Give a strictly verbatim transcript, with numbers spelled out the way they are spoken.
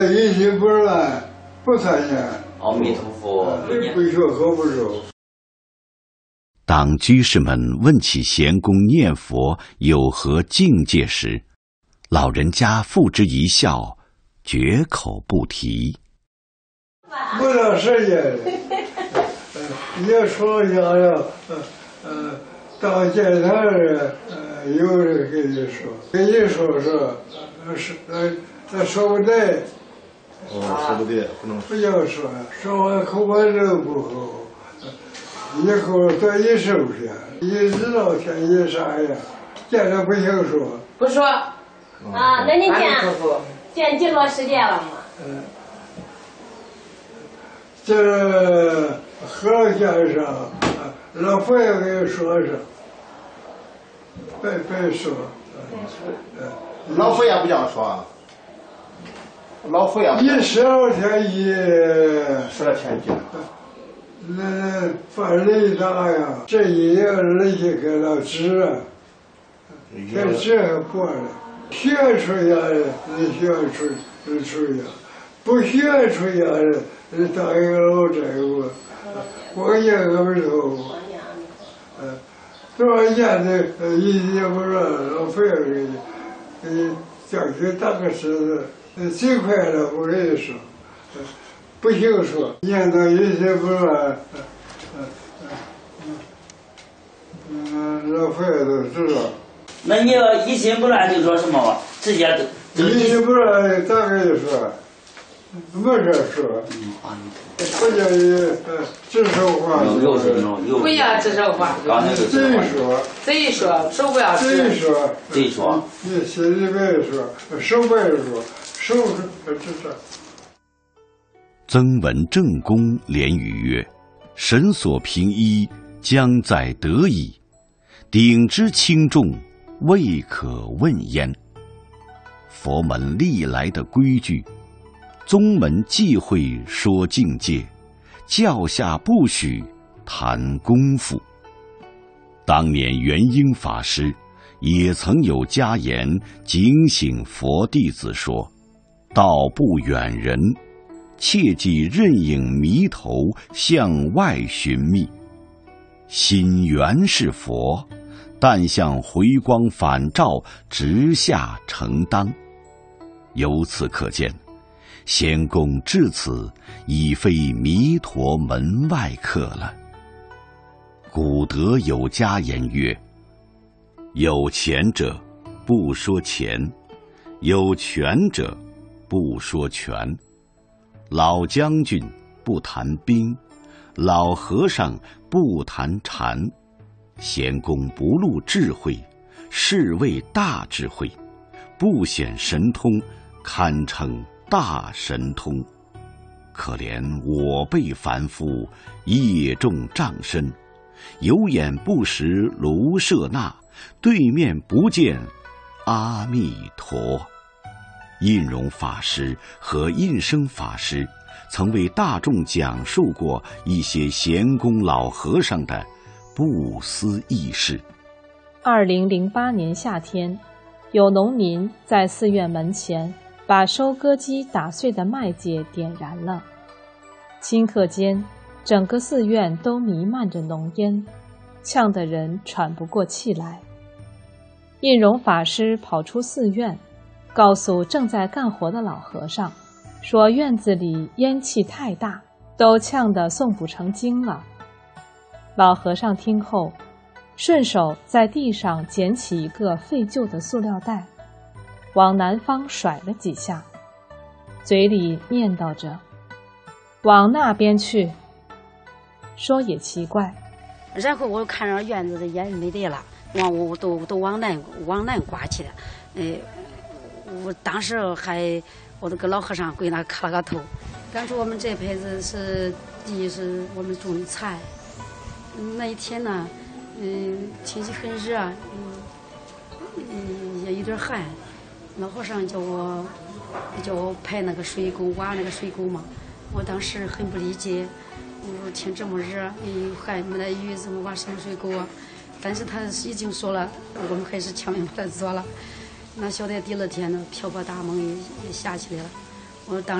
一心不乱，不贪念。 阿弥陀佛， 不学和不受。 当居士们问起贤公念佛有何境界时，老人家付之一笑，绝口不提。 不到时间，也说讲了，呃呃，到见他人，呃，有人跟你说，跟你说说，呃是呃，那说不对。 哦，说不对，不能不要说，说完口完人不好，以后多一收拾，一知道天一啥样，见着不行说。 不说。 啊，那你见见几多时间了吗？ 嗯，这和先生，老佛爷给说上，别别说。 老佛爷不这样说。老佛爷一十二天一十二天一那犯雷大呀，这一夜人家给他治啊，这治还过了。学出家人，你学出出家；不学出家人，你当一个老债务，光年个不头。嗯，多少年的一也不让老费儿给你，给你叫去打个石子。最快的，我跟你说，不行说，念到一些不乱，嗯嗯嗯，老佛爷都知道。 那你要一心不乱就说什么吧？直接都。一心不乱，咋跟你说？没事说。嗯啊，不叫你呃指手画脚。 不要指手画脚。 嘴说。 嘴说，手不要指。 嘴说。 嘴说。 你心里边说，手不要说。收拾这这。 曾文正公连语曰：“神所凭依，将在得矣；鼎之轻重，未可问焉。”佛门历来的规矩，宗门忌讳说境界，教下不许谈功夫。当年元英法师也曾有家言警醒佛弟子说：“道不远人，切忌任影迷头向外寻觅。心原是佛，但向回光返照直下承当。”由此可见，仙公至此已非弥陀门外客了。古德有家言曰：“有钱者不说钱，有权者不说权。老将军不谈兵，老和尚不谈禅。贤公不露智慧，是谓大智慧；不显神通，堪称大神通。可怜我辈凡夫，业重障身，有眼不识卢舍那，对面不见阿弥陀。”印容法师和印生法师曾为大众讲述过一些贤公老和尚的不思议事。 二零零八年夏天，有农民在寺院门前把收割机打碎的麦秸点燃了，顷刻间，整个寺院都弥漫着浓烟，呛得人喘不过气来。印容法师跑出寺院，告诉正在干活的老和尚，说院子里烟气太大，都呛得诵不成经了。老和尚听后，顺手在地上捡起一个废旧的塑料袋，往南方甩了几下，嘴里念叨着：“往那边去。”说也奇怪。 然后我看着院子的烟没得了，往我都都往南往南刮去了，呃。我当时还，我都跟老和尚跪那磕了个头。当初我们这辈子是地是我们种的菜，那一天呢，嗯，天气很热，嗯，嗯，也有点寒。老和尚叫我叫我排那个水沟，挖那个水沟嘛。我当时很不理解，我说天这么热，又寒没得雨，怎么挖什么水沟啊？但是他已经说了，我们还是强行把它做了。哪晓得第二天呢，瓢泼大风也也下起来了。 我当。